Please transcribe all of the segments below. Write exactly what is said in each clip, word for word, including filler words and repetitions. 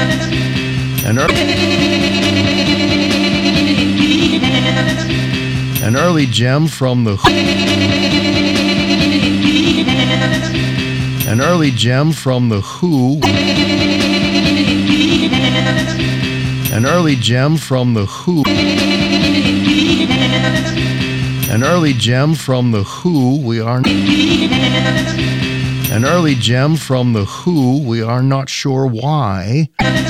An, ear- an early gem from the An early gem from the Who. An early gem from the Who. An early gem from the Who. We are An early gem from the Who. We are not sure why.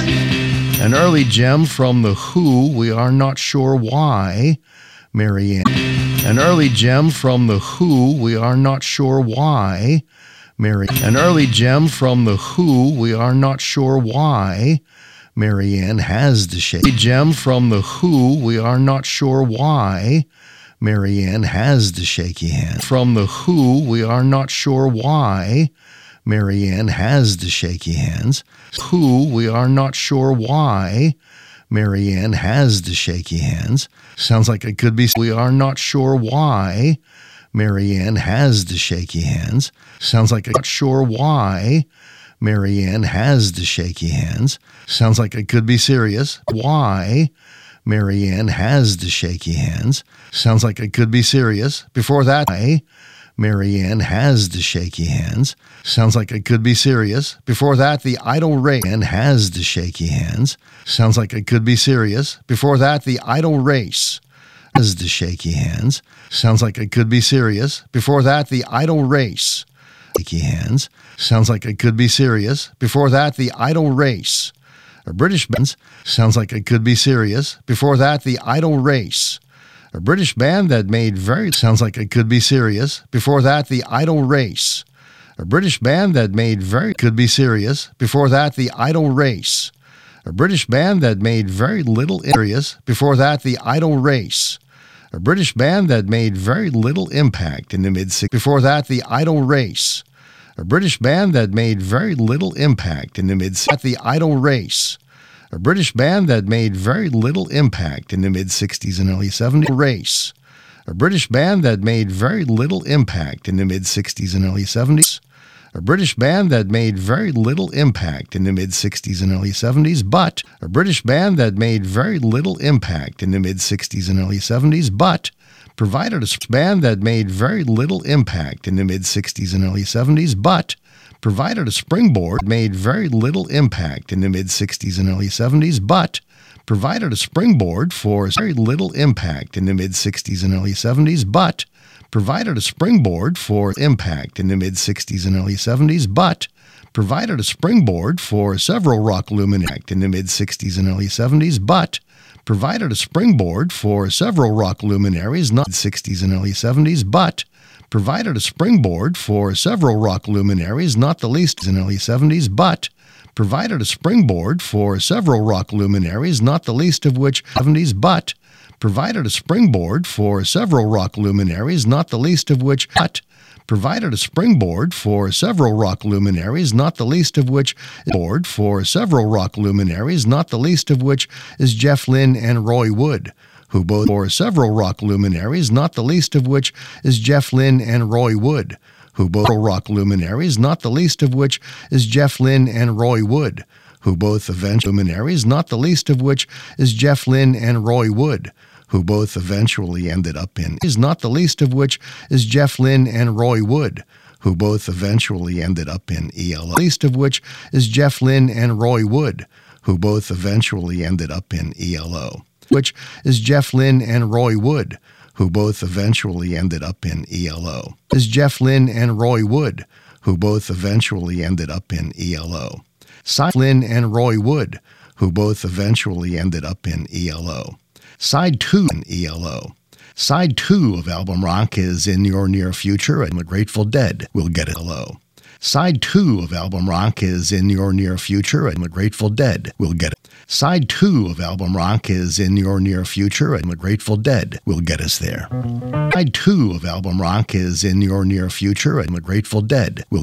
An early gem from the Who. We are not sure why. Marianne. An early gem from the Who. We are not sure why. Mary. An early gem from the Who. We are not sure why. Marianne has the shaky gem from the Who. We are not sure why. Marianne has the shaky hand from the Who. We are not sure why. Marianne has the shaky hands. Who. We are not sure why. Marianne has the shaky hands. Sounds like it could be. We are not sure why. Marianne has the shaky hands. Sounds like I'm not sure why. Marianne has the shaky hands. Sounds like it could be serious. Why? Marianne has the shaky hands. Sounds like it could be serious. Before that, why? Marianne has the shaky hands. Sounds like it could be serious. Before that, the idle race has the shaky hands. Sounds like it could be serious. Before that, the idle race has the shaky hands. Sounds like it could be serious. Before that, the idle race. Shaky hands. Sounds like it could be serious. Before that, the idle race. A British band. Sounds like it could be serious. Before that, the idle race. A British band that made very. Sounds like it could be serious. Before that, the idle race. A British band that made very. Could be serious. Before that, the idle race. A British band that made very little serious. Before that, the idle race. A British band that made very little impact in the mid-sixties. Before that, the idle race. A British band that made very little impact in the mid-sixties. The idle race. A British band that made very little impact in the mid-sixties and early seventies. Race. A British band that made very little impact in the mid-sixties and early seventies. A British band that made very little impact in the mid-sixties and early seventies, but a British band that made very little impact in the mid-sixties and early seventies, but provided a band that made very little impact in the mid-sixties and early seventies, but provided a springboard made very little impact in the mid-sixties and early seventies, but provided a springboard for very little impact in the mid-sixties and early seventies, but provided a springboard for impact in the mid-sixties and early seventies, but provided a springboard for several rock luminaries in the mid-sixties and early seventies, but provided a springboard for several rock luminaries not in the sixties and early seventies, but provided a springboard for several rock luminaries, not the least in the early seventies, but provided a springboard for several rock luminaries, not the least of which seventies, but provided a springboard for several rock luminaries, not the least of which but provided a springboard for several rock luminaries, not the least of which board for several rock luminaries, not the least of which is Jeff Lynne and Roy Wood, who both for several rock luminaries, not the least of which is Jeff Lynne and Roy Wood, who both rock luminaries, not the least of which is Jeff Lynne and Roy Wood, who both eventually luminaries, not the least of which is Jeff Lynne and Roy Wood, who both eventually ended up in is not the least of which is Jeff Lynne and Roy Wood, who both eventually ended up in E L O. Least of which is Jeff Lynne and Roy Wood, who both eventually ended up in E L O. Which is Jeff Lynne and Roy Wood, who both eventually ended up in E L O. Is Jeff Lynne and Roy Wood, who both eventually ended up in E L O. Side Lynne and Roy Wood, who both eventually ended up in E L O. Side two in E L O. Side two of Album Rock is in your near future, and the Grateful Dead will get it low. Side two of Album Rock is in your near future, and the Grateful Dead will get it. Side two of Album Rock is in your near future, and the Grateful Dead will get us there. Side two of Album Rock is in your near future, and the Grateful Dead will